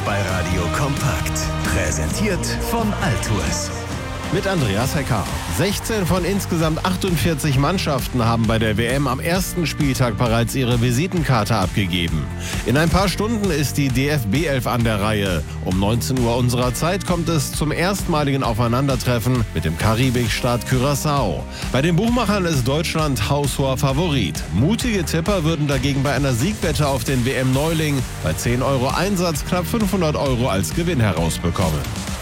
Fußballradio kompakt. Präsentiert von Altours. Mit Andreas Hecker. 16 von insgesamt 48 Mannschaften haben bei der WM am ersten Spieltag bereits ihre Visitenkarte abgegeben. In ein paar Stunden ist die DFB-Elf an der Reihe. Um 19 Uhr unserer Zeit kommt es zum erstmaligen Aufeinandertreffen mit dem Karibikstaat Curaçao. Bei den Buchmachern ist Deutschland haushoher Favorit. Mutige Tipper würden dagegen bei einer Siegwette auf den WM-Neuling bei 10 € Einsatz knapp 500 € als Gewinn herausbekommen.